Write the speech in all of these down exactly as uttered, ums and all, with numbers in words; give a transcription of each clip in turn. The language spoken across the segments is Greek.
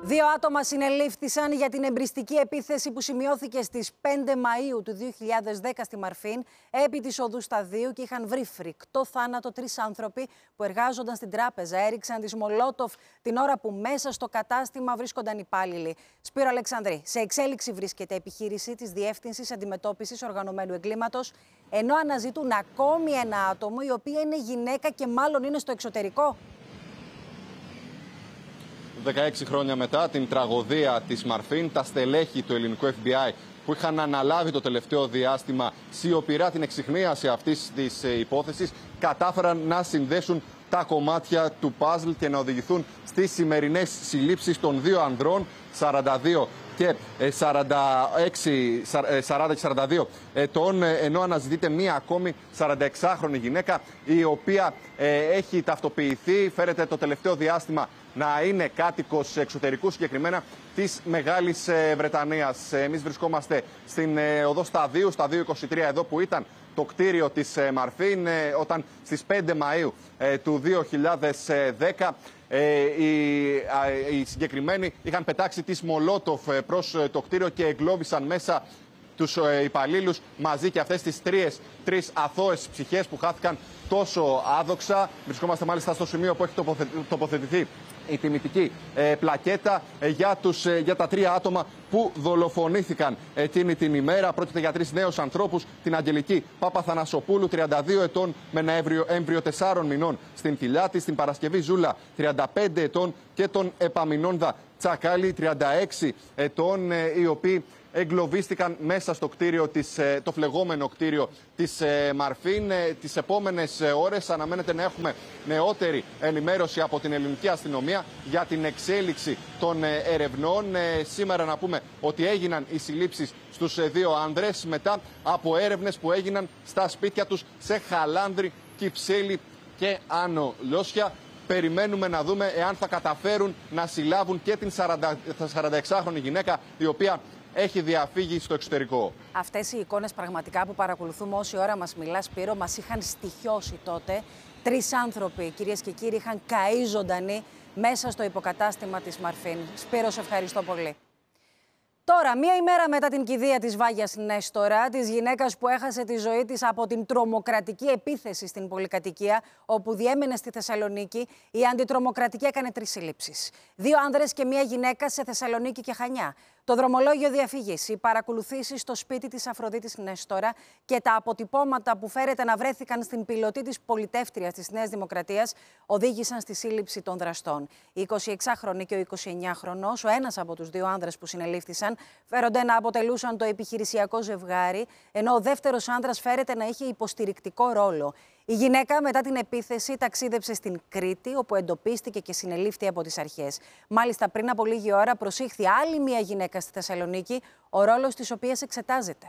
Δύο άτομα συνελήφθησαν για την εμπριστική επίθεση που σημειώθηκε στις πέντε Μαΐου του δύο χιλιάδες δέκα στη Μαρφίν επί της οδού Σταδίου και είχαν βρει φρικτό θάνατο τρεις άνθρωποι που εργάζονταν στην τράπεζα. Έριξαν τις Μολότοφ την ώρα που μέσα στο κατάστημα βρίσκονταν υπάλληλοι. Σπύρο Αλεξανδρή, σε εξέλιξη βρίσκεται επιχείρηση της Διεύθυνσης Αντιμετώπισης Οργανωμένου Εγκλήματος, ενώ αναζητούν ακόμη ένα άτομο, η οποία είναι γυναίκα και μάλλον είναι στο εξωτερικό. δεκαέξι χρόνια μετά την τραγωδία της Μαρφίν, τα στελέχη του ελληνικού Εφ Μπι Άι που είχαν αναλάβει το τελευταίο διάστημα σιωπηρά την εξιχνίαση αυτής της υπόθεσης, κατάφεραν να συνδέσουν τα κομμάτια του παζλ και να οδηγηθούν στις σημερινές συλλήψεις των δύο ανδρών, σαράντα δύο και σαράντα έξι, σαράντα και σαράντα δύο ετών, ενώ αναζητείται μία ακόμη σαρανταεξάχρονη γυναίκα, η οποία έχει ταυτοποιηθεί, φέρεται το τελευταίο διάστημα να είναι κάτοικος εξωτερικού, συγκεκριμένα της Μεγάλης Βρετανίας. Εμείς βρισκόμαστε στην οδό Σταδίου, Σταδίου είκοσι τρία, εδώ που ήταν το κτίριο της Μαρφίν, όταν στις πέντε Μαΐου του δύο χιλιάδες δέκα οι συγκεκριμένοι είχαν πετάξει τις Μολότοφ προς το κτίριο και εγκλώβησαν μέσα τους υπαλλήλους, μαζί και αυτές τις τρεις, τρεις αθώες ψυχές που χάθηκαν τόσο άδοξα. Βρισκόμαστε μάλιστα στο σημείο που έχει τοποθετηθεί η τιμητική ε, πλακέτα ε, για, τους, ε, για τα τρία άτομα που δολοφονήθηκαν εκείνη την ημέρα. Πρόκειται για τρεις νέους ανθρώπους, την Αγγελική Παπαθανασοπούλου, τριάντα δύο ετών, με ένα έμβριο, έμβριο τεσσάρων μηνών στην κοιλιά της, την Παρασκευή Ζούλα, τριάντα πέντε ετών, και τον Επαμινόνδα Τσακάλη, τριάντα έξι ετών, ε, οι οποίοι εγκλωβίστηκαν μέσα στο κτίριο της, το φλεγόμενο κτίριο της Μαρφίν. Τις επόμενες ώρες αναμένεται να έχουμε νεότερη ενημέρωση από την ελληνική αστυνομία για την εξέλιξη των ερευνών. Σήμερα να πούμε ότι έγιναν οι συλλήψεις στους δύο άνδρες μετά από έρευνες που έγιναν στα σπίτια τους σε Χαλάνδρη, Κυψέλη και Άνω Λόσια. Περιμένουμε να δούμε εάν θα καταφέρουν να συλλάβουν και την σαρανταεξάχρονη γυναίκα, η οποία έχει διαφύγει στο εξωτερικό. Αυτές οι εικόνες πραγματικά που παρακολουθούμε όση ώρα μας μιλά, Σπύρο, μας είχαν στοιχιώσει τότε. Τρεις άνθρωποι, κυρίες και κύριοι, είχαν καεί ζωντανοί μέσα στο υποκατάστημα της Μαρφίν. Σπύρο, σε ευχαριστώ πολύ. Τώρα, μία ημέρα μετά την κηδεία της Βάγιας Νέστορα, της γυναίκας που έχασε τη ζωή της από την τρομοκρατική επίθεση στην πολυκατοικία, όπου διέμενε στη Θεσσαλονίκη, η αντιτρομοκρατική έκανε τρεις συλλήψεις. Δύο άνδρες και μία γυναίκα σε Θεσσαλονίκη και Χανιά. Το δρομολόγιο διαφυγής, οι παρακολουθήσεις στο σπίτι της Αφροδίτης Νέστορα και τα αποτυπώματα που φέρεται να βρέθηκαν στην πιλωτή της πολιτεύτριας της Νέας Δημοκρατίας οδήγησαν στη σύλληψη των δραστών. Η εικοσιεξάχρονη και ο εικοσιεννιάχρονος, ο ένας από τους δύο άνδρες που συνελήφθησαν, φέρονται να αποτελούσαν το επιχειρησιακό ζευγάρι, ενώ ο δεύτερος άνδρας φέρεται να είχε υποστηρικτικό ρόλο. Η γυναίκα μετά την επίθεση ταξίδεψε στην Κρήτη, όπου εντοπίστηκε και συνελήφθη από τις αρχές. Μάλιστα, πριν από λίγη ώρα προσήχθη άλλη μία γυναίκα στη Θεσσαλονίκη, ο ρόλος της οποίας εξετάζεται.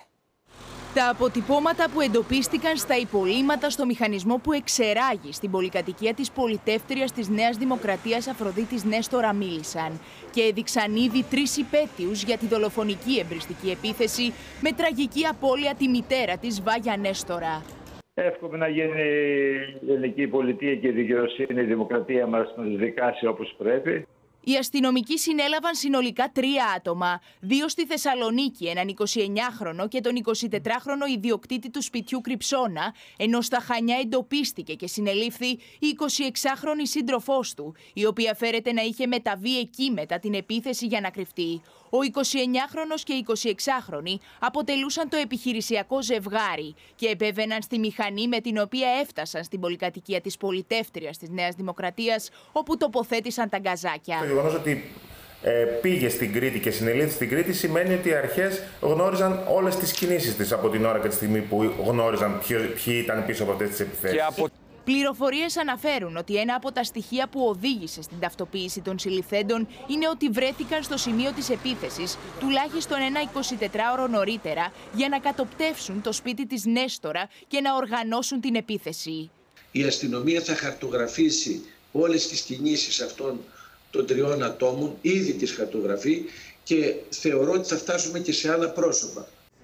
Τα αποτυπώματα που εντοπίστηκαν στα υπολείμματα στο μηχανισμό που εξεράγει στην πολυκατοικία της πολιτεύτριας της Νέας Δημοκρατίας Αφροδίτης Νέστορα μίλησαν και έδειξαν ήδη τρεις υπαίτιους για τη δολοφονική εμπριστική επίθεση, με τραγική απώλεια τη μητέρα της, Βάγια Νέστορα. Εύχομαι να γίνει η ελληνική πολιτεία και η δικαιοσύνη, η δημοκρατία μας να δικάσει όπως πρέπει. Οι αστυνομικοί συνέλαβαν συνολικά τρία άτομα, δύο στη Θεσσαλονίκη, έναν εικοσιεννιάχρονο και τον εικοσιτετράχρονο ιδιοκτήτη του σπιτιού Κρυψώνα, ενώ στα Χανιά εντοπίστηκε και συνελήφθη η εικοσιεξάχρονη σύντροφός του, η οποία φέρεται να είχε μεταβεί εκεί μετά την επίθεση για να κρυφτεί. Ο εικοσιεννιάχρονος και η εικοσιεξάχρονη αποτελούσαν το επιχειρησιακό ζευγάρι και επέβαιναν στη μηχανή με την οποία έφτασαν στην πολυκατοικία της πολιτεύτριας της Νέας Δημοκρατίας, όπου τοποθέτησαν τα γκαζάκια. Το γεγονός ότι ε, πήγε στην Κρήτη και συνελήφθη στην Κρήτη σημαίνει ότι οι αρχές γνώριζαν όλες τις κινήσεις της από την ώρα και τη στιγμή που γνώριζαν ποιοι ήταν πίσω από αυτές τις επιθέσεις. Πληροφορίες αναφέρουν ότι ένα από τα στοιχεία που οδήγησε στην ταυτοποίηση των συλληφθέντων είναι ότι βρέθηκαν στο σημείο της επίθεσης τουλάχιστον ένα εικοσιτετράωρο νωρίτερα για να κατοπτεύσουν το σπίτι της Νέστορα και να οργανώσουν την επίθεση. Η αστυνομία θα χαρτογραφήσει όλες τις κινήσεις αυτών των τριών ατόμων, ήδη τις χαρτογραφεί, και θεωρώ ότι θα φτάσουμε και σε άλλα πρόσωπα.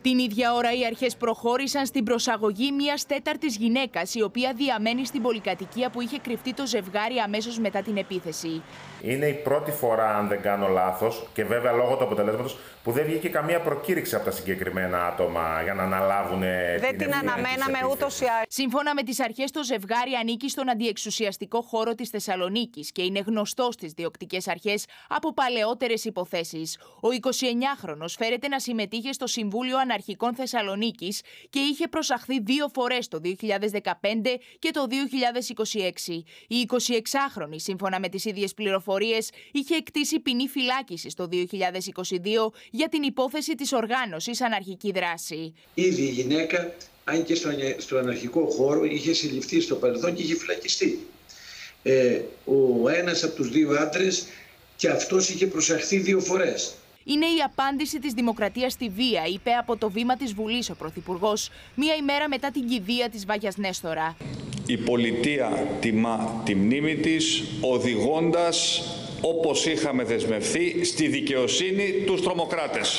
Την ίδια ώρα οι αρχές προχώρησαν στην προσαγωγή μιας τέταρτης γυναίκας, η οποία διαμένει στην πολυκατοικία που είχε κρυφτεί το ζευγάρι αμέσως μετά την επίθεση. Είναι η πρώτη φορά, αν δεν κάνω λάθος, και βέβαια λόγω του αποτελέσματος, που δεν βγήκε καμία προκήρυξη από τα συγκεκριμένα άτομα για να αναλάβουν. Δεν την αναμέναμε ούτως ή άλλως. Σύμφωνα με τις αρχές, το ζευγάρι ανήκει στον αντιεξουσιαστικό χώρο της Θεσσαλονίκης και είναι γνωστό στις διοκτικές αρχές από παλαιότερες υποθέσεις. Ο εικοσιεννιάχρονος φέρεται να συμμετείχε στο Συμβούλιο Αναρχικών Θεσσαλονίκης και είχε προσαχθεί δύο φορές το δύο χιλιάδες δεκαπέντε και το δύο χιλιάδες είκοσι έξι. Η εικοσιεξάχρονη, σύμφωνα με τις ίδιες πληροφορίες, είχε εκτίσει ποινή φυλάκισης το δύο χιλιάδες είκοσι δύο για την υπόθεση της οργάνωσης αναρχική δράση. Ήδη η γυναίκα, αν και στο αναρχικό χώρο, είχε συλληφθεί στο παρελθόν και είχε φυλακιστεί. Ε, ο ένας από τους δύο άντρες και αυτός είχε προσαχθεί δύο φορές. Είναι η απάντηση της Δημοκρατίας στη βία, είπε από το βήμα της Βουλής ο Πρωθυπουργός, μία ημέρα μετά την κηδεία της Βάγιας Νέστορα. Η πολιτεία τιμά τη μνήμη της, οδηγώντας, όπως είχαμε δεσμευθεί, στη δικαιοσύνη τους τρομοκράτες.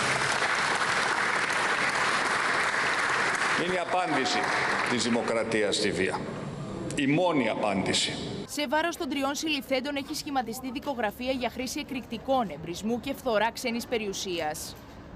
Είναι η απάντηση της Δημοκρατίας στη βία. Η μόνη απάντηση. Σε βάρος των τριών συλληφθέντων έχει σχηματιστεί δικογραφία για χρήση εκρηκτικών, εμπρισμού και φθορά ξένης περιουσίας.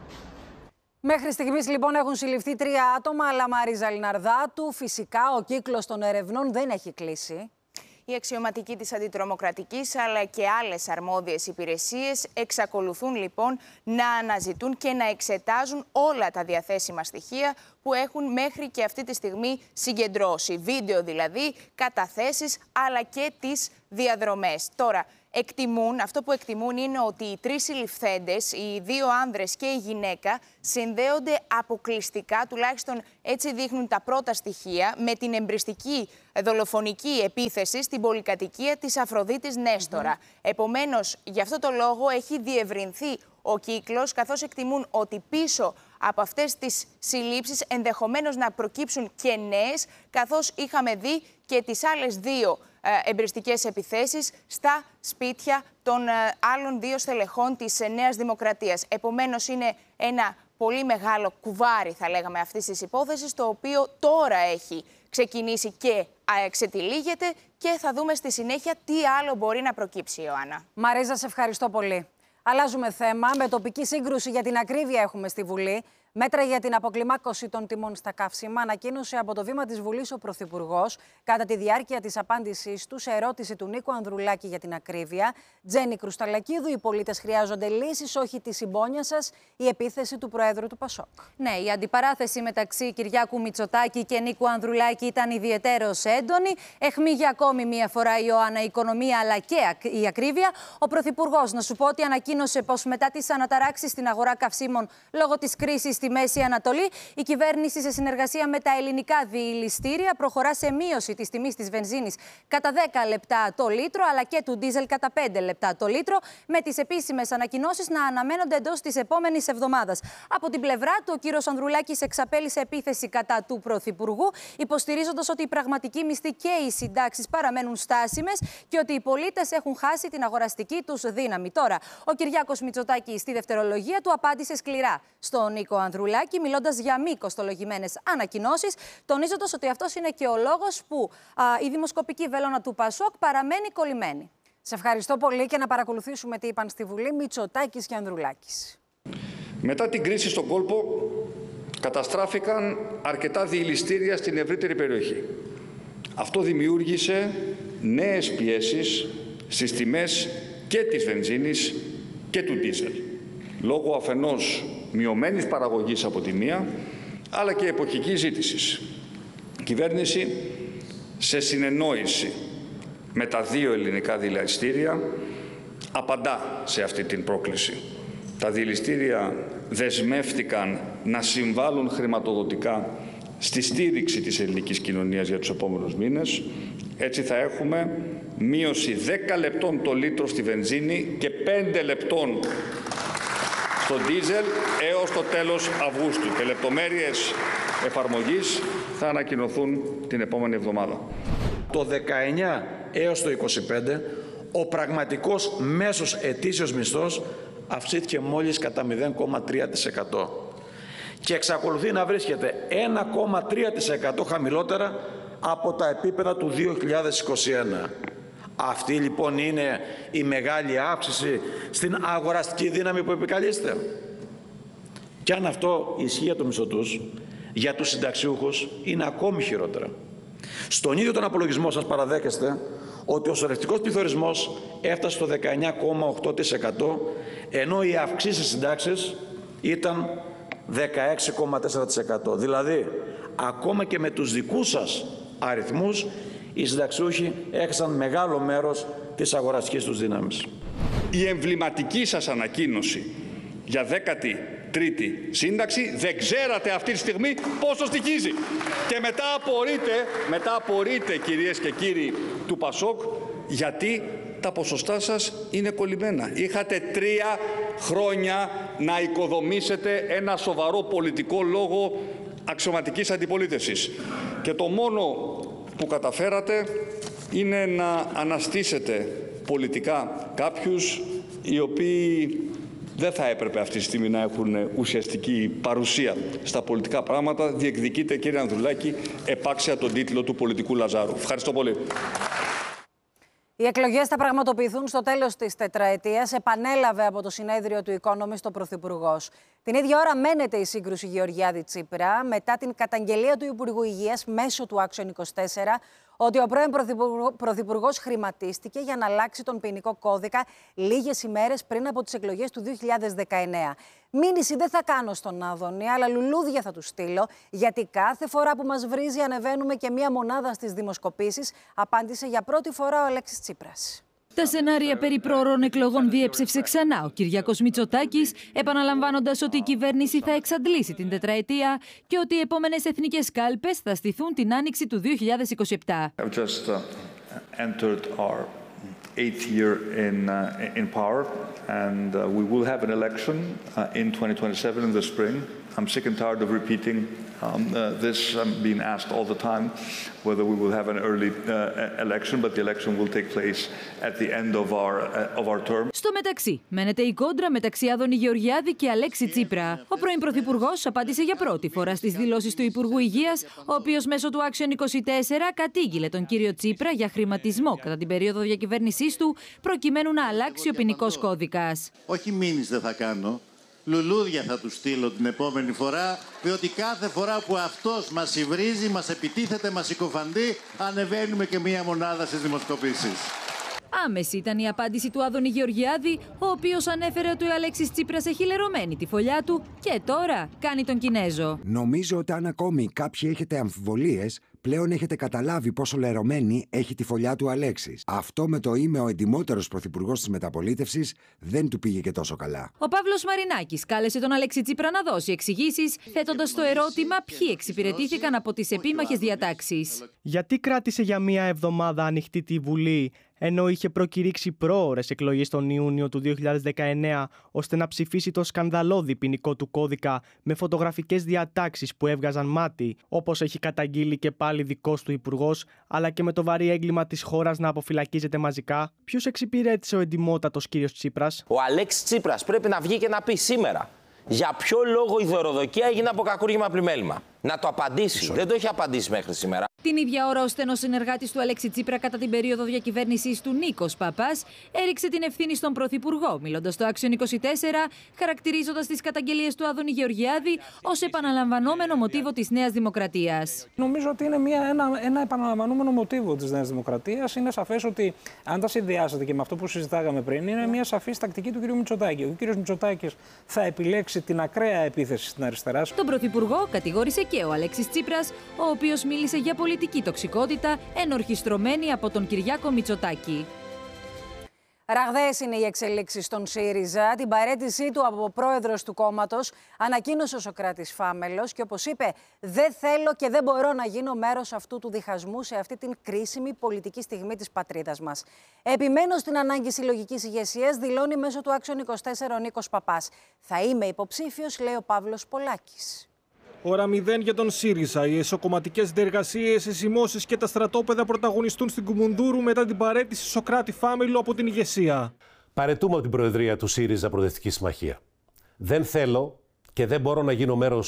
Μέχρι στιγμής λοιπόν έχουν συλληφθεί τρία άτομα, αλλά Μαρίζα Λιναρδάτου, φυσικά ο κύκλος των ερευνών δεν έχει κλείσει. Οι αξιωματικοί της Αντιτρομοκρατικής αλλά και άλλες αρμόδιες υπηρεσίες εξακολουθούν λοιπόν να αναζητούν και να εξετάζουν όλα τα διαθέσιμα στοιχεία που έχουν μέχρι και αυτή τη στιγμή συγκεντρώσει. Βίντεο δηλαδή, καταθέσεις αλλά και τις διαδρομές. Τώρα, εκτιμούν, αυτό που εκτιμούν είναι ότι οι τρεις συλληφθέντες, οι δύο άνδρες και η γυναίκα, συνδέονται αποκλειστικά, τουλάχιστον έτσι δείχνουν τα πρώτα στοιχεία, με την εμπριστική δολοφονική επίθεση στην πολυκατοικία της Αφροδίτης Νέστορα. Mm-hmm. Επομένως, γι' αυτό το λόγο έχει διευρυνθεί ο κύκλος, καθώς εκτιμούν ότι πίσω από αυτές τις συλλήψεις ενδεχομένως να προκύψουν και νέες, καθώς είχαμε δει και τις άλλες δύο εμπριστικές επιθέσεις στα σπίτια των άλλων δύο στελεχών της Νέας Δημοκρατίας. Επομένως, είναι ένα πολύ μεγάλο κουβάρι, θα λέγαμε, αυτής της υπόθεσης, το οποίο τώρα έχει ξεκινήσει και ξετυλίγεται και θα δούμε στη συνέχεια τι άλλο μπορεί να προκύψει, Ιωάννα. Μαρίζα, σε ευχαριστώ πολύ. Αλλάζουμε θέμα. Με τοπική σύγκρουση για την ακρίβεια έχουμε στη Βουλή. Μέτρα για την αποκλιμάκωση των τιμών στα καύσιμα ανακοίνωσε από το βήμα της Βουλής ο Πρωθυπουργός κατά τη διάρκεια της απάντησής του σε ερώτηση του Νίκου Ανδρουλάκη για την ακρίβεια. Τζέννη Κρουσταλακίδου, οι πολίτες χρειάζονται λύσεις, όχι τη συμπόνια σας, η επίθεση του Προέδρου του Πασόκ. Ναι, η αντιπαράθεση μεταξύ Κυριάκου Μητσοτάκη και Νίκου Ανδρουλάκη ήταν ιδιαιτέρως έντονη. Αιχμή για ακόμη μία φορά, Ιωάννα, η οικονομία αλλά και η ακρίβεια. Ο Πρωθυπουργός, να σου πω ότι ανακοίνωσε πως μετά τις αναταράξεις στην αγορά καυσίμων λόγω της κρίσης στη Μέση Ανατολή, η κυβέρνηση σε συνεργασία με τα ελληνικά διηλιστήρια προχωρά σε μείωση της τιμής της βενζίνης κατά δέκα λεπτά το λίτρο, αλλά και του ντίζελ κατά πέντε λεπτά το λίτρο, με τις επίσημες ανακοινώσεις να αναμένονται εντός της επόμενης εβδομάδας. Από την πλευρά του, ο κύριος Ανδρουλάκης εξαπέλυσε επίθεση κατά του Πρωθυπουργού, υποστηρίζοντας ότι οι πραγματικοί μισθοί και οι συντάξεις παραμένουν στάσιμες και ότι οι πολίτες έχουν χάσει την αγοραστική τους δύναμη. Τώρα, ο Κυριάκος Μητσοτάκης στη δευτερολογία του απάντησε σκληρά στον Νίκο Ανδρουλάκη, μιλώντας για μη κοστολογημένες ανακοινώσεις, τονίζοντας ότι αυτός είναι και ο λόγος που α, η δημοσκοπική βέλωνα του Πασόκ παραμένει κολλημένη. Σε ευχαριστώ πολύ και να παρακολουθήσουμε τι είπαν στη Βουλή Μητσοτάκης και Ανδρουλάκης. Μετά την κρίση στον κόλπο, καταστράφηκαν αρκετά διηλιστήρια στην ευρύτερη περιοχή. Αυτό δημιούργησε νέες πιέσεις στις τιμές και της βενζίνης και του ντίζελ. Λόγω αφενός μειωμένης παραγωγής από τη μία, αλλά και εποχικής ζήτησης. Η κυβέρνηση, σε συνεννόηση με τα δύο ελληνικά διηλιστήρια, απαντά σε αυτή την πρόκληση. Τα διηλιστήρια δεσμεύτηκαν να συμβάλλουν χρηματοδοτικά στη στήριξη της ελληνικής κοινωνίας για τους επόμενους μήνες. Έτσι θα έχουμε μείωση δέκα λεπτών το λίτρο στη βενζίνη και πέντε λεπτών στο ντίζελ έως το τέλος Αυγούστου. Και λεπτομέρειες εφαρμογής θα ανακοινωθούν την επόμενη εβδομάδα. Το δεκαεννιά έως το είκοσι πέντε ο πραγματικός μέσος ετήσιος μισθός αυξήθηκε μόλις κατά μηδέν κόμμα τρία τοις εκατό. και εξακολουθεί να βρίσκεται ένα κόμμα τρία τοις εκατό χαμηλότερα από τα επίπεδα του δύο χιλιάδες είκοσι ένα. Αυτή λοιπόν είναι η μεγάλη αύξηση στην αγοραστική δύναμη που επικαλείστε. Και αν αυτό ισχύει για τους μισθωτούς, για τους συνταξιούχους είναι ακόμη χειρότερα. Στον ίδιο τον απολογισμό σας παραδέχεστε ότι ο σωρευτικός πληθωρισμός έφτασε στο δεκαεννιά κόμμα οκτώ τοις εκατό, ενώ οι αυξήσεις συντάξεις ήταν δεκαέξι κόμμα τέσσερα τοις εκατό. Δηλαδή, ακόμα και με τους δικούς σας αριθμούς, οι συνταξιούχοι έχασαν μεγάλο μέρος της αγοραστικής τους δύναμης. Η εμβληματική σας ανακοίνωση για δέκατη τρίτη σύνταξη δεν ξέρατε αυτή τη στιγμή πόσο στοιχίζει. Και μετά απορείτε, μετά απορείτε κυρίες και κύριοι του Πασόκ, γιατί τα ποσοστά σας είναι κολλημένα. Είχατε τρία χρόνια να οικοδομήσετε ένα σοβαρό πολιτικό λόγο αξιωματικής αντιπολίτευσης. Και το μόνο που καταφέρατε είναι να αναστήσετε πολιτικά κάποιους οι οποίοι δεν θα έπρεπε αυτή τη στιγμή να έχουν ουσιαστική παρουσία στα πολιτικά πράγματα. Διεκδικείτε, κύριε Ανδρουλάκη, επάξια τον τίτλο του πολιτικού Λαζάρου. Ευχαριστώ πολύ. Οι εκλογές θα πραγματοποιηθούν στο τέλος της τετραετίας, επανέλαβε από το συνέδριο του Economist ο Πρωθυπουργός. Την ίδια ώρα μένεται η σύγκρουση Γεωργιάδη-Τσίπρα μετά την καταγγελία του Υπουργού Υγείας μέσω του Action είκοσι τέσσερα ότι ο πρώην Πρωθυπουργός χρηματίστηκε για να αλλάξει τον ποινικό κώδικα λίγες ημέρες πριν από τις εκλογές του δύο χιλιάδες δεκαεννέα. Μήνυση δεν θα κάνω στον Άδωνη, αλλά λουλούδια θα του στείλω, γιατί κάθε φορά που μας βρίζει ανεβαίνουμε και μία μονάδα στις δημοσκοπήσεις, απάντησε για πρώτη φορά ο Αλέξης Τσίπρας. Τα σενάρια περί πρόωρων εκλογών διέψευσε ξανά ο Κυριάκος Μητσοτάκης, επαναλαμβάνοντας ότι η κυβέρνηση θα εξαντλήσει την τετραετία και ότι οι επόμενες εθνικές κάλπες θα στηθούν την άνοιξη του δύο χιλιάδες είκοσι επτά. eighth year in uh, in power, and uh, we will have an election uh, in twenty twenty-seven in the spring. I'm sick and tired of repeating um, uh, this. I'm being asked all the time whether we will have an early uh, election, but the election will take place at the end of our uh, of our term. Στο μεταξύ, μένεται η κόντρα μεταξύ Άδωνη Γεωργιάδη και Αλέξη Τσίπρα. Ο πρώην Πρωθυπουργός απάντησε για πρώτη φορά στις δηλώσεις του Υπουργού Υγείας, ο οποίος μέσω του Action είκοσι τέσσερα κατήγγειλε τον κύριο Τσίπρα για χρηματισμό κατά την περίοδο διακυβέρνησής του, προκειμένου να αλλάξει ο ποινικός κώδικας. Όχι μήνυς δεν θα κάνω. Λουλούδια θα του στείλω την επόμενη φορά, διότι κάθε φορά που αυτός μας υβρίζει, μας επιτίθεται, μας συκοφαντεί, ανεβαίνουμε και μία μονάδα στις δημοσκοπήσεις. Άμεση ήταν η απάντηση του Άδωνη Γεωργιάδη, ο οποίος ανέφερε ότι ο Αλέξης Τσίπρας έχει λερωμένη τη φωλιά του και τώρα κάνει τον Κινέζο. Νομίζω ότι αν ακόμη κάποιοι έχετε αμφιβολίες, πλέον έχετε καταλάβει πόσο λερωμένη έχει τη φωλιά του Αλέξης. Αυτό με το είμαι ο εντιμότερος πρωθυπουργός της μεταπολίτευσης δεν του πήγε και τόσο καλά. Ο Παύλος Μαρινάκης κάλεσε τον Αλέξη Τσίπρα να δώσει εξηγήσεις, θέτοντας το ερώτημα ποιοι εξυπηρετήθηκαν από τις επίμαχες διατάξεις. Γιατί κράτησε για μία εβδομάδα ανοιχτή τη Βουλή, ενώ είχε προκηρύξει πρόωρες εκλογές τον Ιούνιο του δύο χιλιάδες δεκαεννέα, ώστε να ψηφίσει το σκανδαλώδη ποινικό του κώδικα με φωτογραφικές διατάξεις που έβγαζαν μάτι, όπως έχει καταγγείλει και πάλι δικός του υπουργός, αλλά και με το βαρύ έγκλημα της χώρας να αποφυλακίζεται μαζικά? Ποιος εξυπηρέτησε ο εντιμότατος κύριος Τσίπρας? Ο Αλέξης Τσίπρας πρέπει να βγει και να πει σήμερα για ποιο λόγο η δωροδοκία έγινε από κακούργημα πλημέλημα. Να το απαντήσει. Sorry. Δεν το έχει απαντήσει μέχρι σήμερα. Την ίδια ώρα, ο στενός συνεργάτης του Αλέξη Τσίπρα κατά την περίοδο διακυβέρνησης του, Νίκος Παπάς, έριξε την ευθύνη στον Πρωθυπουργό, μιλώντας στο Action είκοσι τέσσερα, χαρακτηρίζοντας τις καταγγελίες του Άδωνη Γεωργιάδη ως επαναλαμβανόμενο μοτίβο της Νέας Δημοκρατίας. Νομίζω ότι είναι μια, ένα, ένα επαναλαμβανόμενο μοτίβο της Νέας Δημοκρατίας. Είναι σαφές ότι, αν τα συνδυάσετε και με αυτό που συζητάγαμε πριν, είναι μια σαφής τακτική του κ. Μητσοτάκη. Ο κ. Μητσοτάκης θα επιλέξει την ακραία επίθεση στην αριστερά. Τον Πρωθυπουργό κατηγόρησε και ο Αλέξης Τσίπρας, ο οποίος μίλησε για πολιτική τοξικότητα ενορχιστρωμένη από τον Κυριάκο Μητσοτάκη. Ραγδαίες είναι οι εξελίξεις στον ΣΥΡΙΖΑ. Την παραίτησή του από πρόεδρος του κόμματος ανακοίνωσε ο Σωκράτης Φάμελος και, όπως είπε, δεν θέλω και δεν μπορώ να γίνω μέρος αυτού του διχασμού σε αυτή την κρίσιμη πολιτική στιγμή της πατρίδας μας. Επιμένω στην ανάγκη συλλογικής ηγεσίας, δηλώνει μέσω του Action είκοσι τέσσερα ο Νίκος Παπάς. Θα είμαι υποψήφιος, λέει ο Παύλος Πολάκης. Ώρα μηδέν για τον ΣΥΡΙΖΑ. Οι εσωκομματικές διεργασίες, οι σημώσεις και τα στρατόπεδα πρωταγωνιστούν στην Κουμουνδούρου μετά την παραίτηση Σωκράτη Φάμελου από την ηγεσία. Παραιτούμε από την Προεδρία του ΣΥΡΙΖΑ Προοδευτική Συμμαχία. Δεν θέλω και δεν μπορώ να γίνω μέρος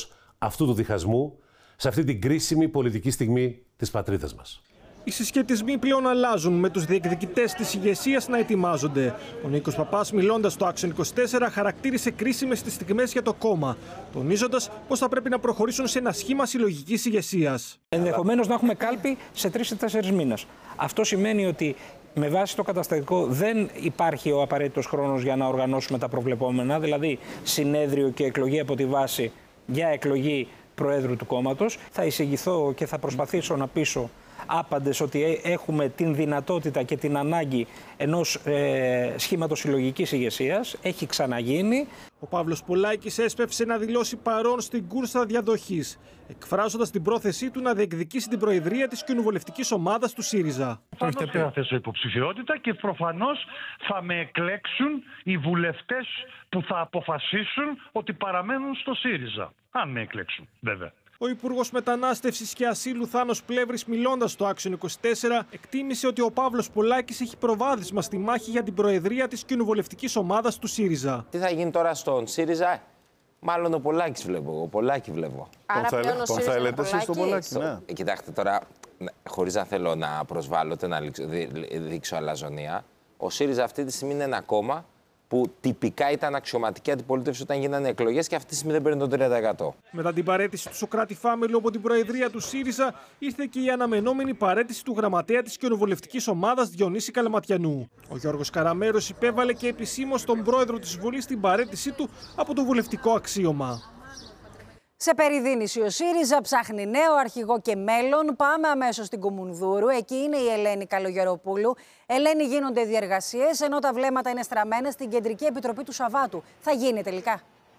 αυτού του διχασμού σε αυτή την κρίσιμη πολιτική στιγμή της πατρίδας μας. Οι συσχετισμοί πλέον αλλάζουν, με τους διεκδικητές της ηγεσίας να ετοιμάζονται. Ο Νίκος Παπάς, μιλώντας στο Action είκοσι τέσσερα, χαρακτήρισε κρίσιμες τις στιγμές για το κόμμα, τονίζοντας πως θα πρέπει να προχωρήσουν σε ένα σχήμα συλλογικής ηγεσίας. Ενδεχομένως να έχουμε κάλπη σε τρεις ή τέσσερις μήνες. Αυτό σημαίνει ότι με βάση το καταστατικό δεν υπάρχει ο απαραίτητος χρόνος για να οργανώσουμε τα προβλεπόμενα, δηλαδή συνέδριο και εκλογή από τη βάση για εκλογή Προέδρου του κόμματος. Θα εισηγηθώ και θα προσπαθήσω να πείσω άπαντες ότι έχουμε την δυνατότητα και την ανάγκη ενός ε, σχήματος συλλογικής ηγεσίας. Έχει ξαναγίνει. Ο Παύλος Πολάκης έσπευσε να δηλώσει παρόν στην κούρσα διαδοχής, εκφράζοντας την πρόθεσή του να διεκδικήσει την προεδρία της κοινοβουλευτικής ομάδας του ΣΥΡΙΖΑ. Προφανώς και θα θέσω υποψηφιότητα και προφανώς θα με εκλέξουν οι βουλευτές που θα αποφασίσουν ότι παραμένουν στο ΣΥΡΙΖΑ. Αν με εκλέξουν, βέβαια. Ο Υπουργός Μετανάστευσης και Ασύλου Θάνος Πλεύρης, μιλώντας στο Action είκοσι τέσσερα, εκτίμησε ότι ο Παύλος Πολάκης έχει προβάδισμα στη μάχη για την προεδρία της κοινοβουλευτικής ομάδας του ΣΥΡΙΖΑ. Τι θα γίνει τώρα στον ΣΥΡΙΖΑ? Μάλλον ο Πολάκης βλέπω. Ο Πολάκη βλέπω. Άρα τον πλέον θα, ο θα έλεγε εσείς τον Πολάκη. Ναι. Κοιτάξτε τώρα, χωρίς να θέλω να προσβάλλω, να δείξω αλαζονία, ο ΣΥΡΙΖΑ αυτή τη στιγμή είναι ένα κόμμα που τυπικά ήταν αξιωματική αντιπολίτευση όταν γίνανε εκλογές και αυτή τη στιγμή δεν παίρνει το τρία τοις εκατό. Μετά την παραίτηση του Σωκράτη Φάμελου από την προεδρία του ΣΥΡΙΖΑ, ήρθε και η αναμενόμενη παραίτηση του γραμματέα της κοινοβουλευτικής ομάδας Διονύση Καλαματιανού. Ο Γιώργος Καραμέρος υπέβαλε και επισήμως στον πρόεδρο της Βουλής την παραίτησή του από το βουλευτικό αξίωμα. Σε περιδίνηση ο ΣΥΡΙΖΑ ψάχνει νέο αρχηγό και μέλλον. Πάμε αμέσως στην Κουμουνδούρου. Εκεί είναι η Ελένη Καλογεροπούλου. Ελένη, γίνονται διεργασίες, ενώ τα βλέμματα είναι στραμμένα στην Κεντρική Επιτροπή του Σαββάτου. Θα γίνει τελικά?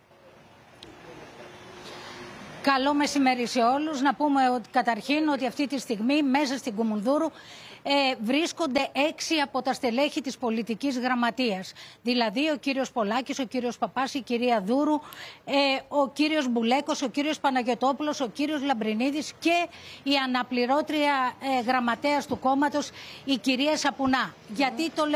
Καλό μεσημέρι σε όλους. Να πούμε ότι καταρχήν ότι αυτή τη στιγμή μέσα στην Κουμουνδούρου ε, βρίσκονται έξι από τα στελέχη της πολιτικής γραμματείας. Δηλαδή ο κύριος Πολάκης, ο κύριος Παπάς, η κυρία Δούρου, ε, ο κύριος Μπουλέκος, ο κύριος Παναγιωτόπουλος, ο κύριος Λαμπρινίδης και η αναπληρώτρια ε, γραμματέας του κόμματος, η κυρία Σαπουνά. Γιατί το